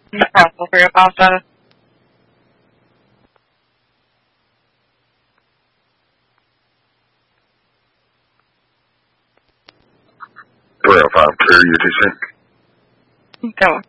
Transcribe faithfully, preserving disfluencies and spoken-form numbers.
Newcastle for your call status. three oh five, clear U T C. Go.